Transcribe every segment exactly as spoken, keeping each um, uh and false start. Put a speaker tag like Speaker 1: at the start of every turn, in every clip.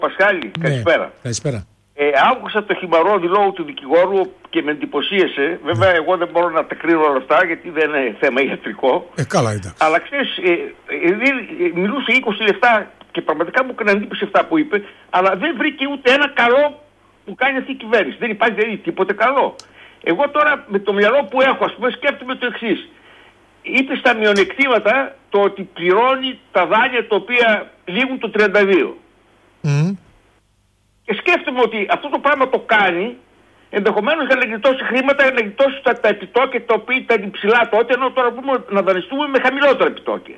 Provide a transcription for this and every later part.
Speaker 1: Πασχάλη, καλησπέρα.
Speaker 2: Ναι, καλησπέρα.
Speaker 1: Ε, άκουσα το χυμαρόδι λόγου του δικηγόρου και με εντυπωσίασε. Βέβαια, ναι. εγώ δεν μπορώ να τα κρίνω όλα αυτά γιατί δεν είναι θέμα ιατρικό.
Speaker 2: Ε, καλά ήταν.
Speaker 1: Αλλά ξέρεις, ε, ε, ε, μιλούσε είκοσι λεπτά και πραγματικά μου έκανε εντύπωση αυτά που είπε, αλλά δεν βρήκε ούτε ένα καλό που κάνει αυτή η κυβέρνηση. Δεν υπάρχει δηλαδή, τίποτε καλό. Εγώ τώρα με το μυαλό που έχω, ας πούμε, σκέφτομαι το εξής. Είπε στα μειονεκτήματα το ότι πληρώνει τα δάνεια τα οποία λήγουν το τριάντα δύο.
Speaker 2: Mm.
Speaker 1: Και σκέφτομαι ότι αυτό το πράγμα το κάνει ενδεχομένως για να γλιτώσει χρήματα, για να γλιτώσει τα, τα επιτόκια τα οποία ήταν υψηλά τότε, ενώ τώρα πούμε να δανειστούμε με χαμηλότερα επιτόκια.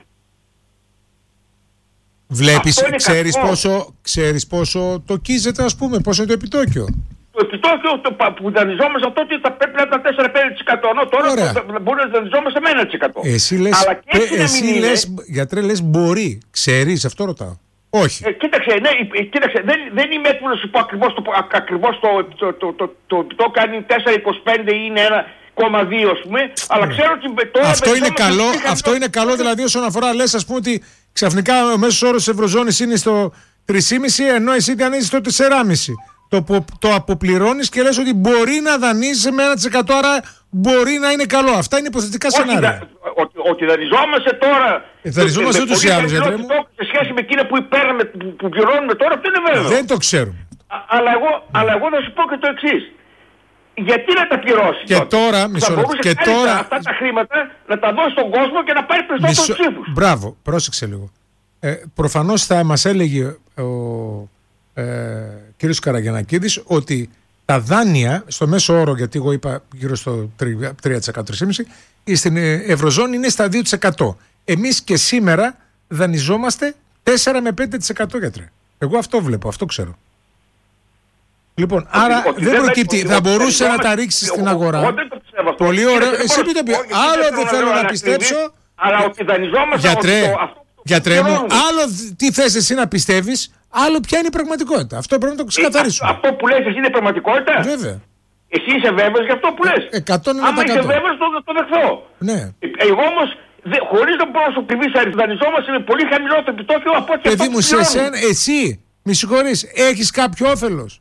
Speaker 2: Βλέπεις, ξέρεις πόσο, ξέρεις πόσο το κίζεται, ας πούμε, πόσο είναι το επιτόκιο.
Speaker 1: Το επιτόκιο το, που δανειζόμαστε τότε θα πρέπει να ήταν τέσσερα με πέντε τοις εκατό, ενώ τώρα το, μπορεί να δανειζόμαστε με ένα τοις εκατό.
Speaker 2: Εσύ λες,
Speaker 1: αλλά και
Speaker 2: πε, εσύ
Speaker 1: είναι...
Speaker 2: λες, γιατρέ, λες μπορεί, ξέρεις, αυτό ρωτάω. Όχι.
Speaker 1: Ε, κοίταξε, ναι, ε, κοίταξε δεν, δεν είμαι έτοιμο να σου πω ακριβώς το, ακριβώς το, το, το, το, το, το κάνει τέσσερα κόμμα είκοσι πέντε ή είναι ένα κόμμα δύο ας πούμε, αλλά ξέρω ότι τώρα...
Speaker 2: Αυτό είναι καλό, αυτό είναι καλό δηλαδή όσον αφορά, λες ας πούμε ότι ξαφνικά ο μέσος όρος της Ευρωζώνης είναι στο τρία κόμμα πέντε ενώ εσύ δανείζεις στο τέσσερα κόμμα πέντε. Το, το αποπληρώνεις και λες ότι μπορεί να δανείζεις με ένα τοις εκατό, άρα μπορεί να είναι καλό. Αυτά είναι υποθετικά σενάρια.
Speaker 1: Ότι, ότι δανειζόμαστε τώρα.
Speaker 2: Ε, δανειζόμαστε ούτως ή άλλως, γιατρέ μου.
Speaker 1: Σε σχέση με εκείνα που παίρνουμε, που, που πληρώνουμε τώρα, αυτό είναι βέβαιο.
Speaker 2: Δεν το ξέρουμε.
Speaker 1: Α, αλλά, εγώ, αλλά εγώ θα σου πω και το εξής. Γιατί να τα πληρώσει.
Speaker 2: Και τότε. τώρα, μισό λεπτό. Και τώρα.
Speaker 1: Αυτά τα χρήματα να τα δώσει στον κόσμο και να πάρει περισσότερους
Speaker 2: μισό...
Speaker 1: ψήφους.
Speaker 2: Μπράβο, πρόσεξε λίγο. Ε, προφανώς θα μας έλεγε ο ε, κύριος Καραγιαννακίδης ότι τα δάνεια στο μέσο όρο, γιατί εγώ είπα γύρω στο τρία τοις εκατό, τρία κόμμα πέντε, στην Ευρωζώνη είναι στα δύο τοις εκατό. Εμείς και σήμερα δανειζόμαστε τέσσερα με πέντε τοις εκατό, γιατρέ. Εγώ αυτό βλέπω, αυτό ξέρω. Λοιπόν, ότι, άρα ότι δεν προκύπτει, ότι, θα ότι, μπορούσε ότι, να τα ρίξει στην αγορά. Πολύ ωραίο. Εσύ μην το πει. Άλλο δεν θέλω να πιστέψω.
Speaker 1: Αλλά ότι δανειζόμαστε.
Speaker 2: Γιατρέ, γιατρέ μου, άλλο τι θες εσύ να πιστεύεις, άλλο ποια είναι η πραγματικότητα. Αυτό πρέπει να το ξεκαθαρίσουμε.
Speaker 1: Ε, αυτό που λες εσύ είναι πραγματικότητα.
Speaker 2: Βέβαια.
Speaker 1: Εσύ είσαι βέβαιος για αυτό που λες.
Speaker 2: εκατό ενενήντα τοις εκατό.
Speaker 1: Άμα είσαι βέβαιος, το, το δεχθώ.
Speaker 2: Ναι.
Speaker 1: Ε, εγώ όμως, χωρίς να μπορώ να σου κρυβείς, δανειζόμαστε με πολύ χαμηλότερο επιτόκιο από ό,τι
Speaker 2: παιδί μου, σε εσένα, εσύ, μη συγχωρείς, έχεις κάποιο όφελος.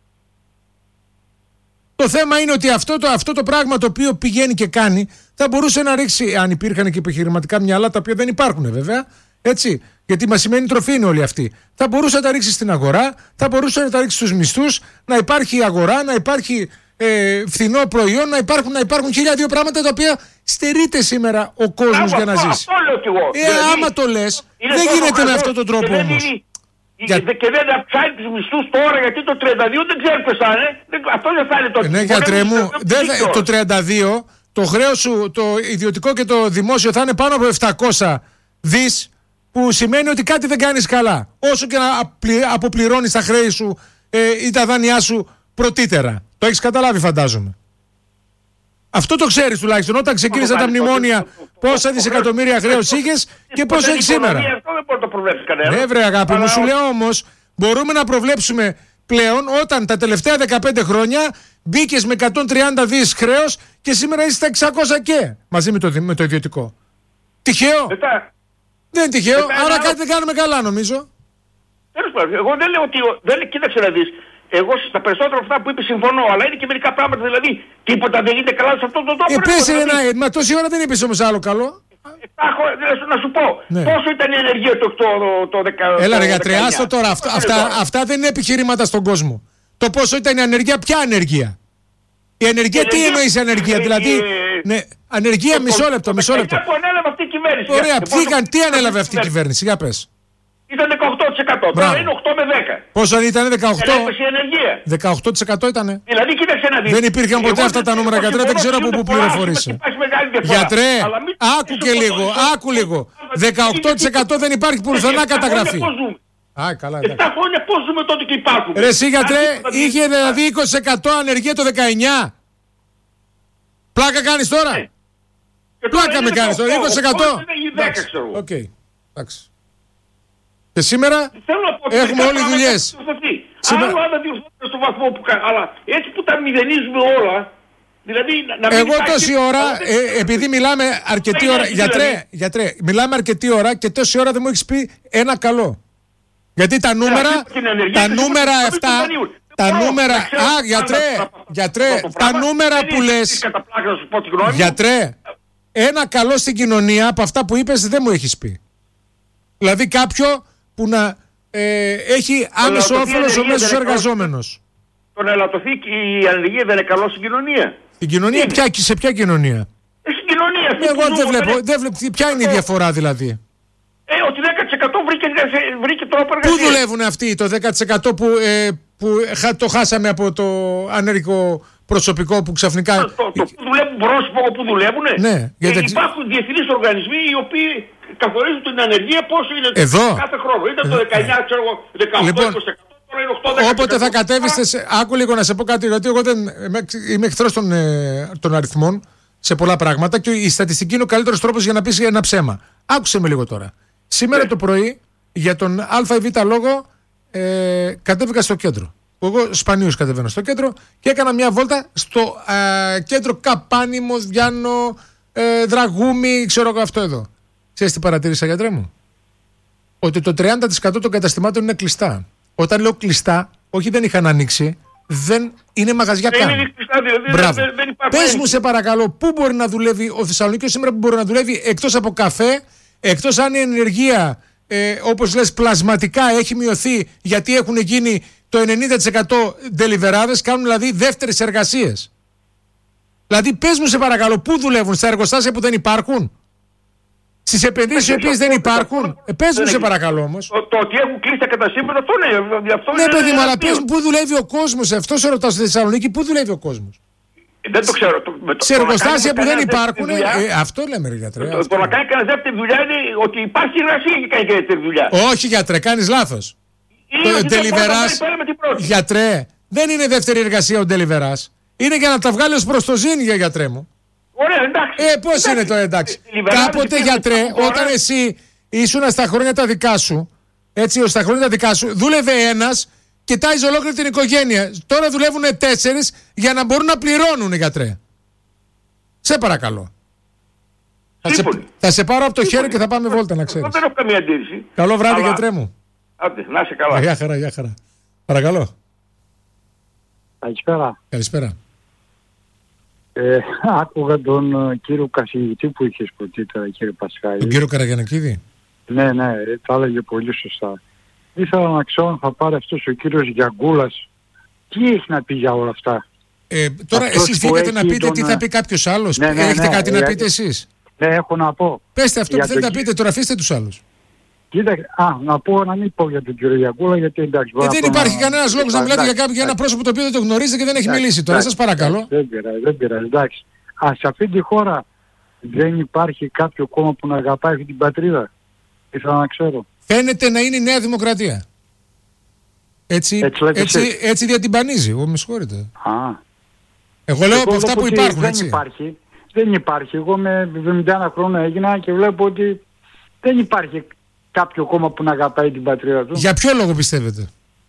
Speaker 2: Το θέμα είναι ότι αυτό το, αυτό το πράγμα το οποίο πηγαίνει και κάνει θα μπορούσε να ρίξει, αν υπήρχαν και επιχειρηματικά μυαλά, τα οποία δεν υπάρχουν βέβαια, έτσι, γιατί μας σημαίνει τροφή είναι όλοι αυτοί. Θα μπορούσε να τα ρίξει στην αγορά, θα μπορούσε να τα ρίξει στους μισθούς, να υπάρχει αγορά, να υπάρχει ε, φθηνό προϊόν, να υπάρχουν, να υπάρχουν χίλια δύο πράγματα τα οποία στερείται σήμερα ο κόσμος για να
Speaker 1: αυτό,
Speaker 2: ζήσει.
Speaker 1: Αυτό λέω κι εγώ.
Speaker 2: Ε, δηλαδή, άμα το λες, δεν γίνεται με αυτόν τον τρόπο όμως.
Speaker 1: Για... Και δεν αυξάνει τους μισθούς τώρα γιατί το τριάντα δύο δεν ξέρει ποιος θα είναι. Αυτό δεν θα είναι το...
Speaker 2: Ε, ναι, γιατρέ μου, δεν θα, το τριάντα δύο το χρέος σου, το ιδιωτικό και το δημόσιο θα είναι πάνω από επτακόσια δις, που σημαίνει ότι κάτι δεν κάνεις καλά. Όσο και να αποπληρώνεις τα χρέη σου ε, ή τα δάνειά σου πρωτήτερα. Το έχεις καταλάβει, φαντάζομαι. Αυτό το ξέρεις τουλάχιστον. Όταν ξεκίνησαν τα μνημόνια, πόσα δισεκατομμύρια χρέος είχες και πόσο έχεις σήμερα.
Speaker 1: Αυτό δεν μπορεί να το προβλέψει κανένα.
Speaker 2: Ναι, βρε αγάπη μου, σου λέω όμως, μπορούμε να προβλέψουμε πλέον όταν τα τελευταία δεκαπέντε χρόνια μπήκες με εκατόν τριάντα δις χρέος και σήμερα είσαι στα εξακόσια και μαζί με το, με το ιδιωτικό. Τυχαίο.
Speaker 1: Μετά,
Speaker 2: δεν είναι τυχαίο,
Speaker 1: μετά,
Speaker 2: άρα
Speaker 1: ένα...
Speaker 2: κάτι δεν κάνουμε καλά νομίζω.
Speaker 1: Τέλος πάντων, εγώ δεν λέω ότι. Δεν, κοίταξε να δεις. Εγώ στα περισσότερα από αυτά που είπε συμφωνώ, αλλά είναι και μερικά πράγματα δηλαδή. Τίποτα δεν γίνεται καλά σε αυτόν τον τόπο.
Speaker 2: Ε, πες ένα, δηλαδή... μα τόση ώρα δεν είπες όμως άλλο καλό.
Speaker 1: Έχω, να σου πω, ναι. Πόσο ήταν η ενεργεία το, το, το, το
Speaker 2: Έλα ρε γιατρέ, άστο τώρα, αυτά, αυτά, αυτά δεν είναι επιχειρήματα στον κόσμο. Το πόσο ήταν η ανεργία, ποια ανεργία. Η ανεργία, τι εννοείς ανεργία, δηλαδή, ναι, ανεργία, μισό λεπτό, μισό λεπτό.
Speaker 1: Που ανέλαβε αυτή η κυβέρνηση.
Speaker 2: Ωραία, τι ανέλαβε αυτή η κυβέρνηση, για πες.
Speaker 1: Ήταν δεκαοκτώ τοις εκατό, τώρα είναι οκτώ με δέκα.
Speaker 2: Πόσο ήταν, δεκαοκτώ?
Speaker 1: Έλαβε η ενεργεία.
Speaker 2: δεκαοκτώ τοις εκατό ήτανε.
Speaker 1: Δηλαδή, κοίταξε να δεις.
Speaker 2: Δεν υπήρχαν ποτέ αυτά τα νούμερα, γιατρέ, δεν ξέρω από πού πληροφορείσαι. Γιατρέ, άκου και λίγο, άκου λίγο. δεκαοκτώ τοις εκατό δεν υπάρχει πουθενά καταγραφή. Α, καλά,
Speaker 1: επτά χρόνια πώς ζούμε τότε και υπάρχουν.
Speaker 2: Ρε εσύ γιατρέ, είχε δηλαδή είκοσι τοις εκατό ανεργία το δεκαεννιά. Πλάκα κάνεις τώρα. Πλάκα με κάνεις τώρα, είκοσι τοις εκατό. Οκ, εντάξει. Και σήμερα έχουμε όλοι δουλειές.
Speaker 1: Σήμερα... Άλλο αν δεν διορθώνουμε στον βαθμό που κάνει. Αλλά έτσι που τα μηδενίζουμε όλα. Δηλαδή, να μην
Speaker 2: εγώ τόση ώρα, ε, επειδή μιλάμε αρκετή ώρα. Γιατρέ, γιατρέ, μιλάμε αρκετή ώρα και τόση ώρα δεν μου έχεις πει ένα καλό. Γιατί τα νούμερα, τα νούμερα αυτά, τα νούμερα, α, γιατρέ, γιατρέ, τα νούμερα που λες, γιατρέ, ένα καλό στην κοινωνία από αυτά που είπες δεν μου έχεις πει. Δηλαδή κάποιο που να ε, έχει άμεσο όφελος ο μέσος εργαζόμενος.
Speaker 1: Το να ελαττωθεί η ανεργία δεν είναι καλό στην κοινωνία.
Speaker 2: Στην κοινωνία, ποια, σε ποια κοινωνία?
Speaker 1: Ε, στην κοινωνία.
Speaker 2: Εγώ δεν βλέπω, δεν βλέπω, ποια είναι η διαφορά δηλαδή?
Speaker 1: Ε, ότι δέκα τοις εκατό βρήκε, βρήκε τρόπο εργασίας.
Speaker 2: Πού δουλεύουν αυτοί το δέκα τοις εκατό που, ε, που το χάσαμε από το ανεργικό προσωπικό που ξαφνικά...
Speaker 1: Το, το, το που δουλεύουν πρόσωπο που δουλεύουν.
Speaker 2: Ναι, γιατί...
Speaker 1: ε, υπάρχουν διεθνείς οργανισμοί οι οποίοι καθορίζουν την ανεργία πόσο είναι
Speaker 2: εδώ.
Speaker 1: Κάθε χρόνο. Ήταν το δεκαεννιά, ξέρω εγώ, δεκαοκτώ
Speaker 2: λοιπόν,
Speaker 1: είκοσι τοις εκατό, τώρα είναι οκτώ δέκα τοις εκατό.
Speaker 2: Όποτε θα κατέβεις, σε... άκου λίγο να σε πω κάτι, γιατί εγώ δεν... είμαι εχθρός των, ε, των αριθμών σε πολλά πράγματα και η στατιστική είναι ο καλύτερος τρόπος για να πεις ένα ψέμα. Άκουσε με λίγο τώρα. Σήμερα ναι. το πρωί, για τον α ή β λόγο, ε, κατέβηκα στο κέντρο. Εγώ σπανίως κατεβαίνω στο κέντρο και έκανα μια βόλτα στο ε, κέντρο Καπάνη, Μοδιάνο, ε, Δραγούμη, ξέρω εγώ αυτό εδώ. Ξέρεις τι παρατήρησα, γιατρέ μου? Ότι το τριάντα τοις εκατό των καταστημάτων είναι κλειστά. Όταν λέω κλειστά, όχι δεν είχαν ανοίξει, δεν είναι μαγαζιά καν.
Speaker 1: Είναι κλειστά, δηλαδή,
Speaker 2: Μπράβο.
Speaker 1: Δεν, δεν
Speaker 2: Πες μου σε παρακαλώ, πού μπορεί να δουλεύει ο Θεσσαλονίκης σήμερα που μπορεί να δουλεύει εκτός από καφέ, εκτός αν η ενεργεία, ε, όπως λες, πλασματικά έχει μειωθεί γιατί έχουν γίνει το ενενήντα τοις εκατό ντελιβεράδες, κάνουν δηλαδή δεύτερες εργασίες. Δηλαδή πες μου σε παρακαλώ, πού δουλεύουν? Στα εργοστάσια που δεν υπάρχουν? Στις επενδύσεις οι οποίες δεν υπάρχουν? Ε, πες μου σε παρακαλώ όμως.
Speaker 1: Το, το ότι έχουν κλείσει τα καταστήματα, αυτό είναι. Αυτό
Speaker 2: ναι,
Speaker 1: είναι
Speaker 2: παιδί μου, αλλά πες μου πού δουλεύει ο κόσμος. Αυτό σε ρωτάω στη Θεσσαλονίκη, πού δουλεύει ο κόσμος?
Speaker 1: Δεν το ξέρω. Το, το,
Speaker 2: σε εργοστάσια που δεν υπάρχουν. Ε, ε, αυτό λέμε, ρε γιατρέ.
Speaker 1: Το, το να κάνει κανένα δεύτερη δουλειά είναι ότι υπάρχει εργασία και κάνει και δεύτερη δουλειά.
Speaker 2: Όχι, γιατρέ, κάνεις λάθος. Το ντελιβεράς, γιατρέ, δεν είναι δεύτερη εργασία ο ντελιβεράς. Είναι για να τα βγάλει ως προς το ζήν, γιατρέ μου.
Speaker 1: Ωραία, εντάξει.
Speaker 2: Ε, πώς είναι το εντάξει? Κάποτε, γιατρέ, όταν εσύ ήσουν στα χρόνια τα δικά σου, έτσι, στα χρόνια τα δικά σου, δούλευε ένας και τάιζε ολόκληρη την οικογένεια. Τώρα δουλεύουν τέσσερις για να μπορούν να πληρώνουν, γιατρέ. Σε παρακαλώ. Θα σε, θα σε πάρω από το χέρι και θα πάμε βόλτα, να ξέρεις.
Speaker 1: Δεν έχω καμία αντίρρηση.
Speaker 2: Καλό βράδυ, αλλά... γιατρέ μου.
Speaker 1: Άντε, να είσαι καλά.
Speaker 2: Γεια χαρά, γεια χαρά. Παρακαλώ.
Speaker 3: Καλησπέρα.
Speaker 2: Καλησπέρα.
Speaker 3: Ε, άκουγα τον uh, κύριο καθηγητή που είχες πρωτήτερα, κύριε Πασχάλη.
Speaker 2: Τον κύριο Καραγιανακίδη.
Speaker 3: Ναι, ναι, τα έλεγε πολύ σωστά. Ήθελα να ξέρω αν θα πάρει αυτός ο κύριος Γιαγκούλας τι έχει να πει για όλα αυτά.
Speaker 2: Ε, τώρα αυτός εσείς βγήκατε να πείτε τον... τι θα πει κάποιος άλλος. Ναι, ναι, έχετε ναι, κάτι ναι, να πείτε εσείς?
Speaker 3: Ναι, έχω να πω.
Speaker 2: Πέστε αυτό για που θέλετε το... να πείτε, τώρα αφήστε τους άλλους.
Speaker 3: Κοίταξε, α, να πω να μην πω για τον κύριο Γιαγκούλα, γιατί εντάξει.
Speaker 2: Ε, δεν υπάρχει να... κανένας λόγος να μιλάτε για, κάποιο, για ένα πρόσωπο το οποίο δεν το γνωρίζετε και δεν έχει εντάξει, μιλήσει. Τώρα εντάξει, σας παρακαλώ.
Speaker 3: Εντάξει, δεν πειράζει, δεν πειράζει. Εντάξει. Α, σε αυτή τη χώρα δεν υπάρχει κάποιο κόμμα που να αγαπάει αυτή την πατρίδα? Ήθελα να ξέρω.
Speaker 2: Φαίνεται να είναι η Νέα Δημοκρατία. Έτσι, έτσι, έτσι, έτσι διατυμπανίζει. Εγώ με συγχωρείτε. Α. Εγώ λέω από αυτά που υπάρχουν.
Speaker 3: Δεν
Speaker 2: έτσι.
Speaker 3: υπάρχει. Δεν υπάρχει. Εγώ με εβδομήντα ένα χρόνια έγινα και βλέπω ότι δεν υπάρχει κάποιο κόμμα που να αγαπάει την πατρίδα του.
Speaker 2: Για ποιο λόγο πιστεύετε?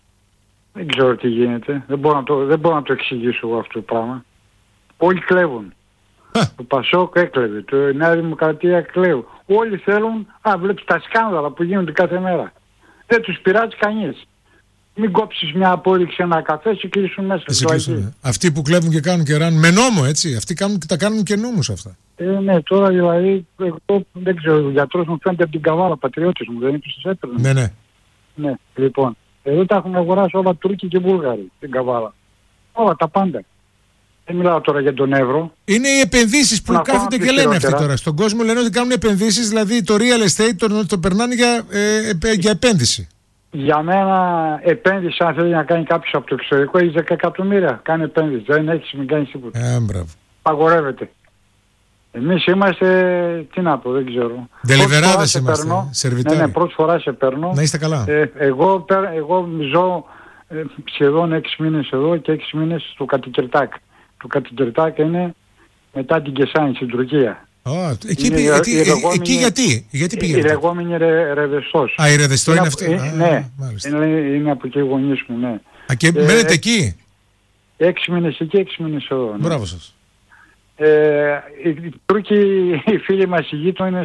Speaker 3: Δεν ξέρω τι γίνεται. Δεν μπορώ να το, δεν μπορώ να το εξηγήσω εγώ αυτό το πράγμα. Όλοι κλέβουν. Το Πασόκ έκλεβε, το Νέα Δημοκρατία κλέβει. Όλοι θέλουν, α, βλέπεις τα σκάνδαλα που γίνονται κάθε μέρα. Δεν τους πειράζει κανείς. Μην κόψεις μια απόδειξη, ένα καφέ, σε κλείσουν μέσα.
Speaker 2: Δηλαδή. Αυτοί που κλέβουν και κάνουν και ράνουν με νόμο, έτσι. Αυτοί κάνουν, τα κάνουν και νόμους αυτά.
Speaker 3: Ε, ναι, τώρα δηλαδή, εγώ δεν ξέρω, ο γιατρός μου φαίνεται από την Καβάλα, πατριώτης μου, δεν είναι που σας έπαιρνε.
Speaker 2: Ναι, ναι.
Speaker 3: Ναι, λοιπόν. Εδώ τα έχουν αγοράσει όλα Τούρκοι και Βούλγαροι, την Καβάλα. Όλα τα πάντα. Δεν μιλάω τώρα για τον Εύρο.
Speaker 2: Είναι οι επενδύσεις που να κάθονται και λένε αυτοί τώρα. Στον κόσμο λένε ότι κάνουν επενδύσεις, δηλαδή το real estate το, το περνάνε για, ε, ε, για επένδυση.
Speaker 3: Για μένα επένδυση, αν θέλει να κάνει κάποιος από το εξωτερικό, έχει δέκα εκατομμύρια. Κάνει επένδυση. Δεν έχεις, μην κάνεις τίποτα.
Speaker 2: Ε, μπράβο.
Speaker 3: Παγορεύεται. Εμείς είμαστε, τι να πω, δεν ξέρω.
Speaker 2: Ντελιβεράδες είμαστε, σερβιτάρι.
Speaker 3: Ναι, ναι, πρώτη φορά σε παίρνω.
Speaker 2: Να είστε καλά.
Speaker 3: Ε, εγώ, εγώ ζω ε, σχεδόν έξι μήνες εδώ και έξι μήνες στο Κατικερτάκ. Το Κατικερτάκ είναι μετά την Κεσάνη στην Τουρκία.
Speaker 2: Oh, εκεί, είναι, ε, εκεί, λεγόμενη, εκεί γιατί, γιατί πήγε?
Speaker 3: Η λεγόμενη ρε, Ρεδεστός.
Speaker 2: Α, η Ρεδεστό είναι, είναι αυτή.
Speaker 3: Ε, ναι, είναι, είναι από εκεί οι γονείς μου, ναι.
Speaker 2: Α, και ε, μένετε εκεί?
Speaker 3: Έξι μήνες εκεί, έξι μήνες εδώ. Ναι.
Speaker 2: Μπράβο σας.
Speaker 3: Ε, οι Τούρκοι, οι φίλοι μας οι γείτονες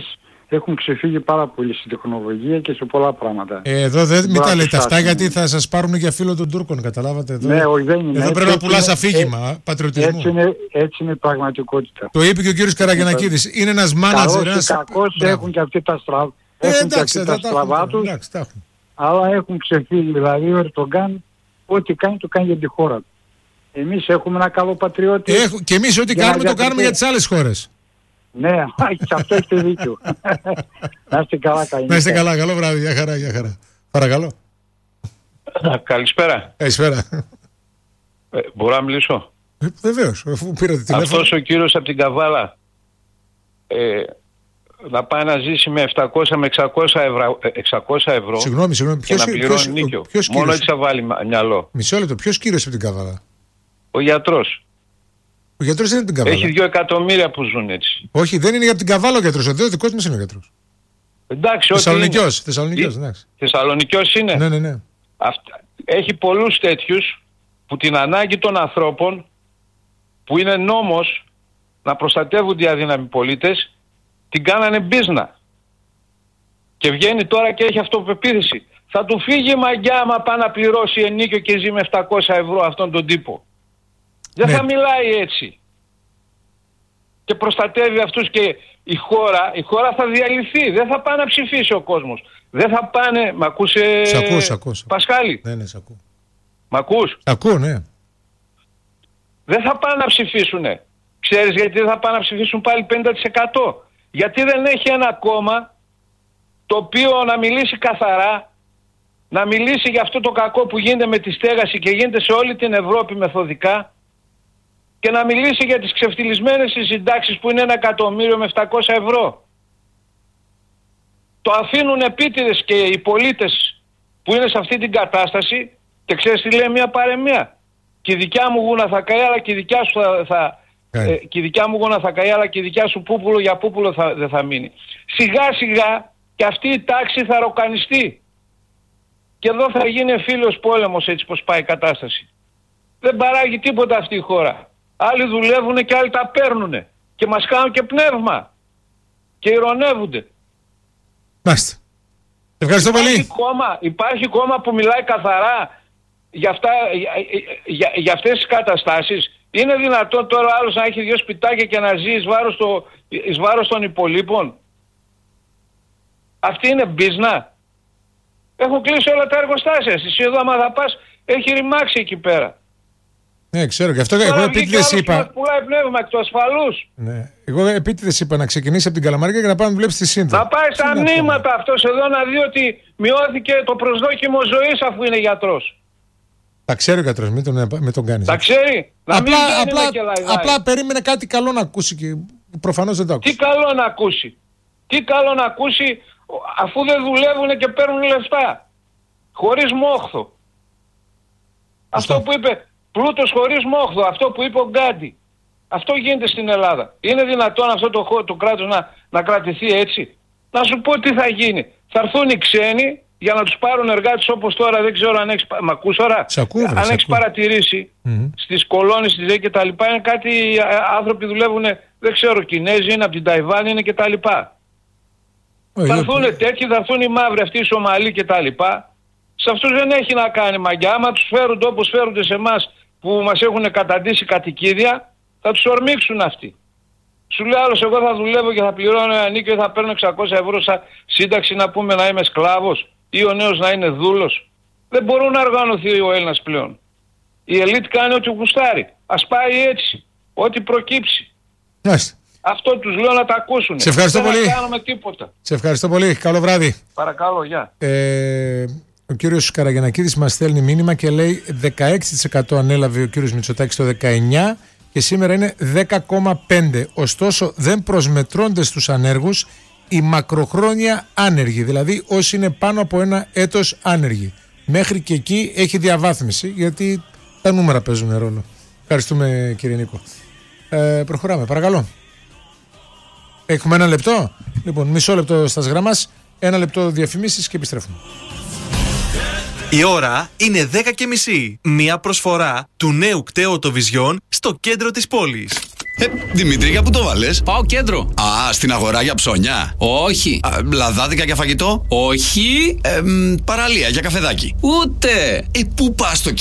Speaker 3: έχουν ξεφύγει πάρα πολύ στη τεχνολογία και σε πολλά πράγματα.
Speaker 2: Ε, εδώ δεν μην τα λέτε αυτά, γιατί θα σας πάρουν για φίλο των Τούρκων, καταλάβατε. Εδώ,
Speaker 3: ναι, όχι, δεν είναι.
Speaker 2: εδώ πρέπει να πουλάς αφήγημα ε, πατριωτισμού.
Speaker 3: Έτσι είναι, έτσι είναι η πραγματικότητα.
Speaker 2: Το είπε και ο κύριος Καραγιαννακίδης. Είναι ένας μάνατζερ. Ένας...
Speaker 3: Κακώς έχουν και αυτοί τα στραβά.
Speaker 2: Ε,
Speaker 3: έχουν
Speaker 2: εντάξει,
Speaker 3: και αυτοί τα στραβά τους, αλλά έχουν ξεφύγει. Δηλαδή ο Ερντογκάν ό,τι κάνει το κάνει για τη χώρα του. Εμείς έχουμε ένα καλό πατριώτη.
Speaker 2: Έχ, και εμείς ό,τι κάνουμε το κάνουμε για τις άλλες χώρες.
Speaker 3: Ναι, και αυτό έχετε δίκιο. Να είστε καλά, καλή.
Speaker 2: Να είστε καλά, καλό βράδυ, για χαρά, για χαρά. Παρακαλώ.
Speaker 4: Καλησπέρα.
Speaker 2: Καλησπέρα.
Speaker 4: Ε, μπορώ να μιλήσω?
Speaker 2: Ε, βεβαίως, αφού πήρατε τηλέφωνο.
Speaker 4: Αυτός ο κύριος από την Καβάλα ε, να πάει να ζήσει με επτακόσια με εξακόσια ευρώ, εξακόσια ευρώ
Speaker 2: συγγνώμη, συγγνώμη.
Speaker 4: Και ποιος, να πληρώνει ποιος, νίκιο. Ποιος Μόνο έτσι θα βάλει μυαλό.
Speaker 2: Μισό λεπτό, ποιος κύριος από την Καβάλα?
Speaker 4: Ο γιατρός.
Speaker 2: Ο γιατρός δεν είναι από την Καβάλα.
Speaker 4: Έχει δύο εκατομμύρια που ζουν έτσι.
Speaker 2: Όχι, δεν είναι για την Καβάλα ο γιατρός. Ο δικός μας είναι ο γιατρός.
Speaker 4: Εντάξει,
Speaker 2: Θεσσαλονικιός, Θεσσαλονικιός, εντάξει.
Speaker 4: Θεσσαλονικιός είναι.
Speaker 2: Ναι, ναι, ναι.
Speaker 4: Αυτά. Έχει πολλούς τέτοιους που την ανάγκη των ανθρώπων, που είναι νόμος να προστατεύονται οι αδύναμοι πολίτες, την κάνανε μπίζνα. Και βγαίνει τώρα και έχει αυτοπεποίθηση. Θα του φύγει η μαγιά άμα πάει να πληρώσει ενίκιο και ζει με επτακόσια ευρώ αυτόν τον τύπο. Δεν ναι. θα μιλάει έτσι. Και προστατεύει αυτούς και η χώρα, η χώρα θα διαλυθεί. Δεν θα πάει να ψηφίσει ο κόσμος. Δεν θα πάνε... Μ' ακούς, ε...
Speaker 2: Σ' ακούω, σ' ακούω.
Speaker 4: Πασχάλη?
Speaker 2: Ναι, ναι, σ' ακούω.
Speaker 4: Μ' ακούς?
Speaker 2: Σ' ακούω, ναι.
Speaker 4: Δεν θα πάνε να ψηφίσουνε. Ξέρεις γιατί δεν θα πάνε να ψηφίσουν πάλι πενήντα τοις εκατό? Γιατί δεν έχει ένα κόμμα το οποίο να μιλήσει καθαρά, να μιλήσει για αυτό το κακό που γίνεται με τη στέγαση και γίνεται σε όλη την Ευρώπη μεθοδικά, και να μιλήσει για τις ξεφτυλισμένες συντάξεις που είναι ένα εκατομμύριο με επτακόσια ευρώ. Το αφήνουν επίτηδες και οι πολίτες που είναι σε αυτή την κατάσταση, και ξέρεις τι λέει μια παρεμία? Και η δικιά μου γούνα θα καεί, αλλά και η δικιά σου θα... θα ε, και η δικιά μου γούνα θα καεί, αλλά και η δικιά σου πούπουλο για πούπουλο θα, δεν θα μείνει. Σιγά σιγά και αυτή η τάξη θα ροκανιστεί. Και εδώ θα γίνει φίλος πόλεμος, έτσι πως πάει η κατάσταση. Δεν παράγει τίποτα αυτή η χώρα. Άλλοι δουλεύουν και άλλοι τα παίρνουν. Και μας κάνουν και πνεύμα. Και ειρωνεύονται.
Speaker 2: Μάλιστα. Ευχαριστώ
Speaker 4: υπάρχει
Speaker 2: πολύ.
Speaker 4: Κόμμα, υπάρχει κόμμα που μιλάει καθαρά για, αυτά, για, για, για αυτές τις καταστάσεις. Είναι δυνατόν τώρα άλλος να έχει δύο σπιτάκια και να ζει εις βάρος, το, εις βάρος των υπολείπων? Αυτή είναι μπίζνα. Έχω κλείσει όλα τα εργοστάσια. Εσύ εδώ άμα θα πας έχει ρημάξει εκεί πέρα.
Speaker 2: Ναι, ξέρω, και αυτό εγώ επίτηδες είπα.
Speaker 4: Πουλάει πνεύμα εκ του ασφαλούς.
Speaker 2: Ναι. Εγώ επίτηδες είπα να ξεκινήσει από την Καλαμαριά και να πάμε να βλέπει τη Σύνδρα.
Speaker 4: Να πάει στα μνήματα αυτός εδώ να δει ότι μειώθηκε το προσδόκιμο ζωής αφού είναι γιατρός.
Speaker 2: Τα ξέρει ο γιατρός, μην τον, μην τον κάνεις.
Speaker 4: Τα ξέρει. Να
Speaker 2: απλά,
Speaker 4: μην
Speaker 2: απλά,
Speaker 4: και
Speaker 2: απλά περίμενε κάτι καλό να ακούσει και προφανώς δεν το ακούσει.
Speaker 4: Τι καλό να ακούσει. Τι καλό να ακούσει αφού δεν δουλεύουν και παίρνουν λεφτά. Χωρίς μόχθο. Αυτό, αυτό που είπε... Πλούτος χωρίς μόχθο, αυτό που είπε ο Γκάντι. Αυτό γίνεται στην Ελλάδα. Είναι δυνατόν αυτό το, το κράτος να, να κρατηθεί έτσι? Να σου πω τι θα γίνει. Θα έρθουν οι ξένοι για να τους πάρουν εργάτες όπως τώρα, δεν ξέρω αν έχεις, μ' ακούς τώρα?
Speaker 2: Ακούω,
Speaker 4: αν έχεις παρατηρήσει mm-hmm. στις κολόνες, στις ΔΕ και τα λοιπά, είναι κάτι άνθρωποι δουλεύουν, δεν ξέρω, Κινέζοι είναι από την Ταϊβάν είναι και τα λοιπά. Oh, θα έρθουν yeah. τέτοιοι, θα έρθουν οι μαύροι αυτοί οι Σομαλοί και τα λοιπά. Σε αυτούς δεν έχει να κάνει μαγιά. Άμα τους φέρουν όπως φέρονται σε εμάς που μας έχουν καταντήσει κατοικίδια, θα τους ορμήξουν αυτοί. Σου λέει άλλος, εγώ θα δουλεύω και θα πληρώνω ένα νίκιο και θα παίρνω εξακόσια ευρώ σαν σύνταξη, να πούμε να είμαι σκλάβος, ή ο νέος να είναι δούλος. Δεν μπορούν να οργανωθεί ο Έλληνας πλέον. Η ελίτ κάνει ό,τι γουστάρει. Ας πάει έτσι. Ό,τι προκύψει.
Speaker 2: Μάλιστα.
Speaker 4: Αυτό τους λέω να τα ακούσουν.
Speaker 2: Σε ευχαριστώ
Speaker 4: δεν
Speaker 2: πολύ.
Speaker 4: Δεν κάνουμε τίποτα.
Speaker 2: Σε ευχαριστώ πολύ. Καλό βράδυ.
Speaker 4: Παρακαλώ, γεια.
Speaker 2: Ε, ο κύριος Καραγιανακίδης μας στέλνει μήνυμα και λέει δεκαέξι τοις εκατό ανέλαβε ο κύριος Μητσοτάκης το δεκαεννιά και σήμερα είναι δέκα κόμμα πέντε τοις εκατό. Ωστόσο δεν προσμετρώνται στους ανέργους οι μακροχρόνια άνεργοι, δηλαδή όσοι είναι πάνω από ένα έτος άνεργοι. Μέχρι και εκεί έχει διαβάθμιση, γιατί τα νούμερα παίζουν ρόλο. Ευχαριστούμε κύριε Νίκο. Ε, προχωράμε, παρακαλώ. Έχουμε ένα λεπτό. Λοιπόν, μισό λεπτό στα γραμμάς, ένα λεπτό διαφημίσεις και επιστρέφουμε.
Speaker 5: Η ώρα είναι δέκα και μισή. Μία προσφορά του νέου κταίου Vision στο κέντρο της πόλης.
Speaker 6: Ε, Δημήτρη, για πού το βάλες?
Speaker 7: Πάω κέντρο.
Speaker 6: Α, στην αγορά για ψώνια.
Speaker 7: Όχι.
Speaker 6: Α, λαδάδικα για φαγητό.
Speaker 7: Όχι.
Speaker 6: Ε, μ, παραλία για καφεδάκι.
Speaker 7: Ούτε.
Speaker 6: Ε, πού πας στο